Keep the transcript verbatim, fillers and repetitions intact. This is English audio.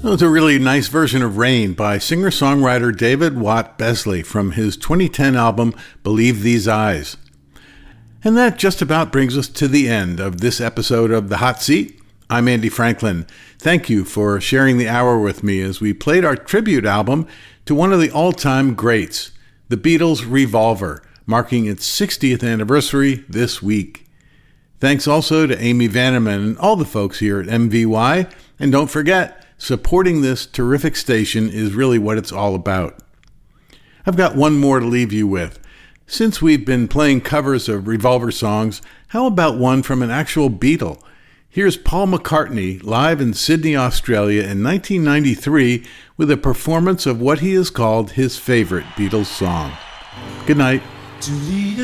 That was a really nice version of Rain by singer-songwriter David Watt Besley from his twenty ten album Believe These Eyes. And that just about brings us to the end of this episode of The Hot Seat. I'm Andy Franklin. Thank you for sharing the hour with me as we played our tribute album to one of the all-time greats, the Beatles' Revolver, marking its sixtieth anniversary this week. Thanks also to Amy Vanneman and all the folks here at M V Y. And don't forget, supporting this terrific station is really what it's all about. I've got one more to leave you with. Since we've been playing covers of Revolver songs, how about one from an actual Beatle? Here's Paul McCartney live in Sydney, Australia in nineteen ninety-three with a performance of what he has called his favorite Beatles song. Good night.